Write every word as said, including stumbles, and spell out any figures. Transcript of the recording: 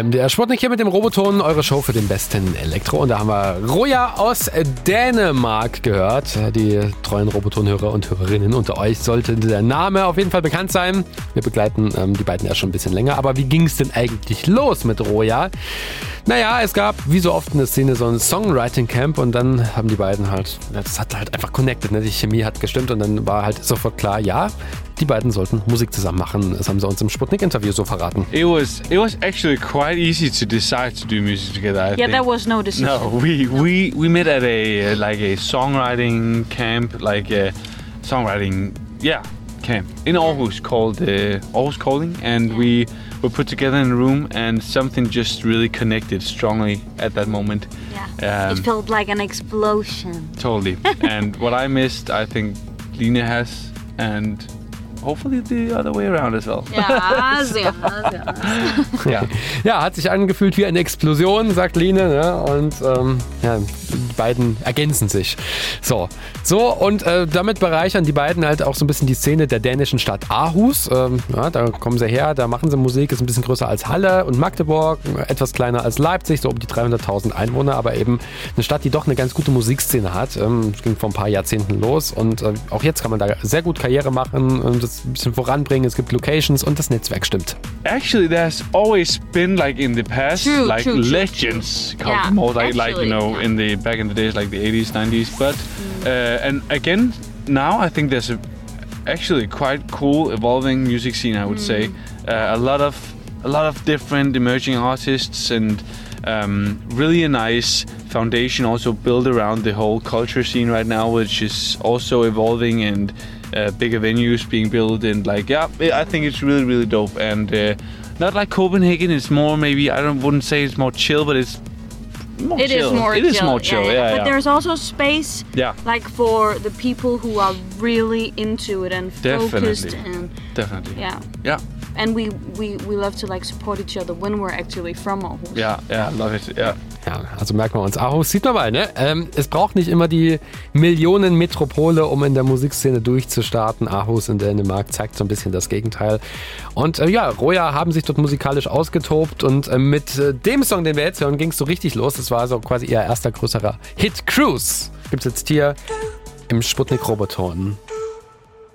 Ähm, der Sputnik hier mit dem Roboton, eure Show für den besten Elektro. Und da haben wir Roja aus Dänemark gehört. Die treuen Roboton-Hörer und Hörerinnen unter euch sollte der Name auf jeden Fall bekannt sein. Wir begleiten ähm, die beiden ja schon ein bisschen länger. Aber wie ging es denn eigentlich los mit Roja? Naja, es gab wie so oft in der Szene so ein Songwriting-Camp und dann haben die beiden halt, das hat halt einfach connected, ne? Die Chemie hat gestimmt und dann war halt sofort klar, ja, die beiden sollten Musik zusammen machen. Das haben sie uns im Sputnik-Interview so verraten. It was it was actually quite easy to decide to do music together. I Yeah, think. there was no decision. No, we we we met at a uh, like a songwriting camp, like a songwriting yeah camp in Aarhus called uh, Aarhus Calling, and we were put together in a room, and something just really connected strongly at that moment. Yeah, Um, it felt like an explosion. Totally. And what I missed, I think Line has, and hopefully the other way around as well. Ja, sehr, sehr. Ja. ja, hat sich angefühlt wie eine Explosion, sagt Line. Ne? Und ähm, ja, die beiden ergänzen sich. So, so und äh, damit bereichern die beiden halt auch so ein bisschen die Szene der dänischen Stadt Aarhus. Ähm, ja, da kommen sie her, da machen sie Musik, ist ein bisschen größer als Halle und Magdeburg, etwas kleiner als Leipzig, so um die dreihunderttausend Einwohner, aber eben eine Stadt, die doch eine ganz gute Musikszene hat. Ähm, ging vor ein paar Jahrzehnten los und äh, auch jetzt kann man da sehr gut Karriere machen und das ein bisschen voranbringen. Es gibt Locations und das Netzwerk stimmt. Actually, there's always been like in the past, True, like true, true, legends come Yeah, from all like, like you actually, know yeah. in the back in the days like the eighties, nineties. But uh, and again now I think there's a actually quite cool evolving music scene. I would say uh, a lot of a lot of different emerging artists and um, really a nice foundation also built around the whole culture scene right now, which is also evolving and. Uh, bigger venues being built and like yeah I think it's really really dope and uh, not like Copenhagen, it's more maybe I don't wouldn't say it's more chill, but it's more It chill. is more it chill. is more chill yeah, yeah, But yeah. there's also space Yeah. like for the people who are really into it and focused Definitely. and Definitely yeah. yeah And we, we, we love to like support each other when we're actually from Aarhus. yeah yeah I love it yeah. Ja, also merken wir uns. Aarhus, sieht man mal, ne? Ähm, es braucht nicht immer die Millionenmetropole, um in der Musikszene durchzustarten. Aarhus in Dänemark zeigt so ein bisschen das Gegenteil. Und äh, ja, Roja haben sich dort musikalisch ausgetobt und äh, mit äh, dem Song, den wir jetzt hören, ging es so richtig los. Das war so quasi ihr erster größerer Hit. Cruise gibt's jetzt hier im Sputnik Roboton.